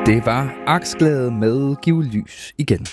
Det var Aksglæde med Giv lys igen.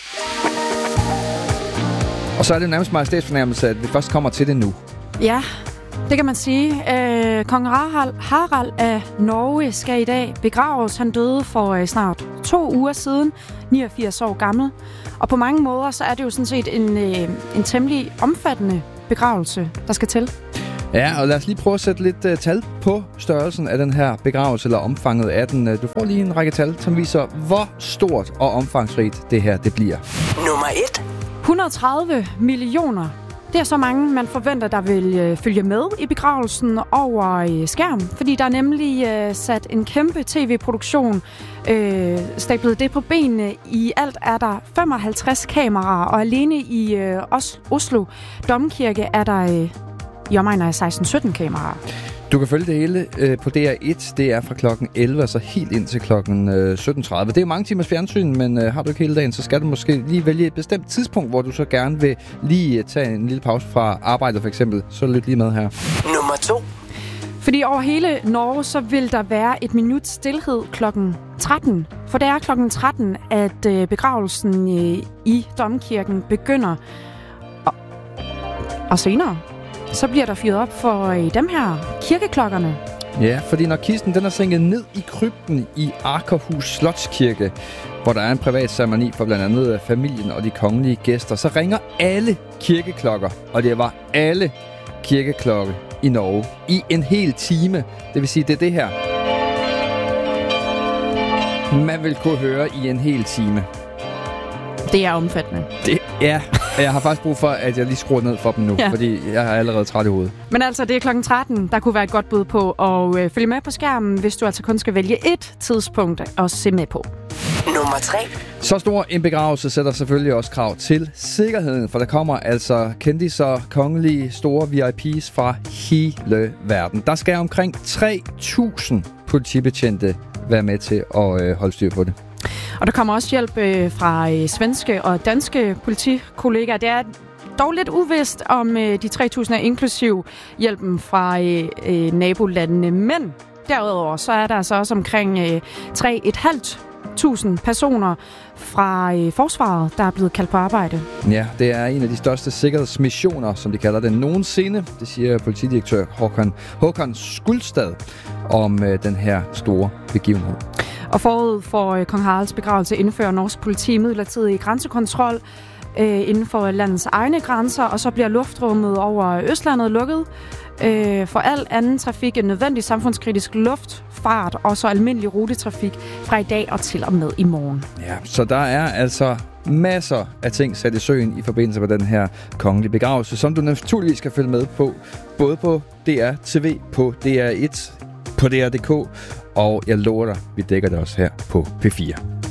Og så er det nærmest majestætsfornærmelse, at vi først kommer til det nu. Ja, det kan man sige. Kong Harald af Norge skal i dag begraves. Han døde for snart 2 uger siden, 89 år gammel. Og på mange måder så er det jo sådan set en temmelig omfattende begravelse, der skal til. Ja, og lad os lige prøve at sætte lidt tal på størrelsen af den her begravelse, eller omfanget af den. Du får lige en række tal, som viser, hvor stort og omfangsrigt det her det bliver. Nummer 1. 130 millioner. Det er så mange, man forventer, der vil følge med i begravelsen over skærm. Fordi der er nemlig sat en kæmpe tv-produktion, stablet det på benene. I alt er der 55 kameraer, og alene i Oslo Domkirke er der i omegn af 16-17 kameraer. Du kan følge det hele på DR1. Det er fra klokken 11 og så helt ind til klokken 17.30. Det er mange timers fjernsyn, men har du ikke hele dagen, så skal du måske lige vælge et bestemt tidspunkt, hvor du så gerne vil lige tage en lille pause fra arbejdet for eksempel. Så lyt lige med her. Nummer 2. Fordi over hele Norge, så vil der være et minut stilhed klokken 13. For det er klokken 13, at begravelsen i Domkirken begynder. Og senere, så bliver der fyret op for dem her kirkeklokkerne. Ja, fordi når kisten den er sænket ned i krypten i Akerhus Slotskirke, hvor der er en privat ceremoni for blandt andet familien og de kongelige gæster, så ringer alle kirkeklokker, og det var alle kirkeklokke i Norge, i en hel time. Det vil sige, det er det her, man vil kunne høre i en hel time. Det er omfattende. Det er. Jeg har faktisk brug for, at jeg lige skruer ned for dem nu, fordi jeg er allerede træt i hovedet. Men altså, det er klokken 13, der kunne være et godt bud på at følge med på skærmen, hvis du altså kun skal vælge et tidspunkt at se med på. Nummer 3. Så stor en begravelse sætter selvfølgelig også krav til sikkerheden, for der kommer altså kendiser, kongelige, store VIP's fra hele verden. Der skal omkring 3.000 politibetjente være med til at holde styr på det. Og der kommer også hjælp fra svenske og danske politikollegaer. Det er dog lidt uvist om de 3.000 er inklusiv hjælpen fra nabolandene. Men derudover så er der altså også omkring 3.500 personer fra forsvaret, der er blevet kaldt på arbejde. Ja, det er en af de største sikkerhedsmissioner, som de kalder det nogensinde. Det siger politidirektør Håkan Skuldstad om den her store begivenhed. Og forud for kong Haralds begravelse indfører norsk politi midlertidig grænsekontrol inden for landets egne grænser, og så bliver luftrummet over Østlandet lukket for al anden trafik end nødvendig samfundskritisk luftfart og så almindelig rutetrafik fra i dag og til og med i morgen. Ja, så der er altså masser af ting sat i søen i forbindelse med den her kongelige begravelse, som du naturligvis skal følge med på, både på DR TV, på DR1, på DR.dk, og jeg lover dig, vi dækker det også her på P4.